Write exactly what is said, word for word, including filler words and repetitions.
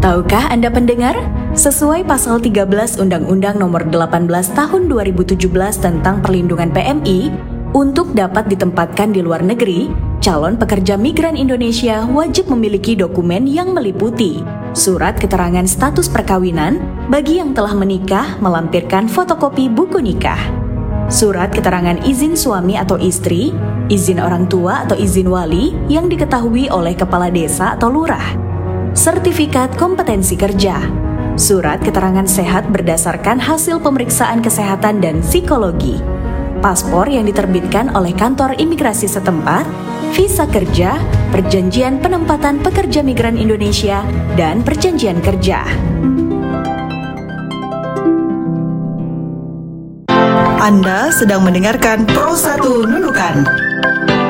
Tahukah Anda pendengar, sesuai pasal tiga belas Undang-Undang Nomor delapan belas Tahun dua ribu tujuh belas tentang Perlindungan P M I, untuk dapat ditempatkan di luar negeri, calon pekerja migran Indonesia wajib memiliki dokumen yang meliputi surat keterangan status perkawinan bagi yang telah menikah melampirkan fotokopi buku nikah, surat keterangan izin suami atau istri, izin orang tua atau izin wali yang diketahui oleh kepala desa atau lurah, sertifikat kompetensi kerja, surat keterangan sehat berdasarkan hasil pemeriksaan kesehatan dan psikologi, paspor yang diterbitkan oleh kantor imigrasi setempat, visa kerja, perjanjian penempatan pekerja migran Indonesia, dan perjanjian kerja. Anda sedang mendengarkan Pro satu Nunukan.